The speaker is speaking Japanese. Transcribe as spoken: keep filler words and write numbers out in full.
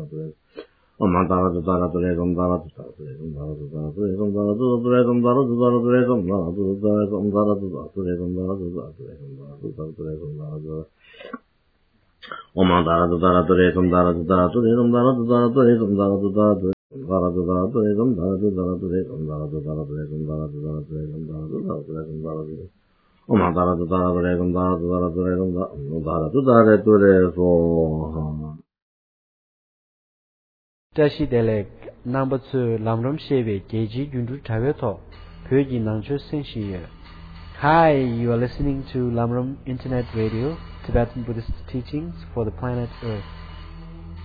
ダラトレオマダラトダラトレコンダラトダラトレコンダラトダラトレコンダラトダラトレコンダラトダラトレコンダラトダラトレコンダラトダラトレコンダラトダラトレコンダラトダラトレコンダラトオマダラトダラトレコンダラトダラトレコンダラトダラトレコンダラトダラトレガラトダラトレコンダラトダラトレコンダラトダラトレコンダラトダラトレコンダラトダラトレコンダラトオマダラトダラトレコンダラトダラトレコンダラトダラトレソ Tashi Delek number two Lamram Shebe Geji Yundu Taveto Pyogi Nangcho Senshiye. Hi, you are listening to Lamram Internet Radio, Tibetan Buddhist teachings for the planet Earth.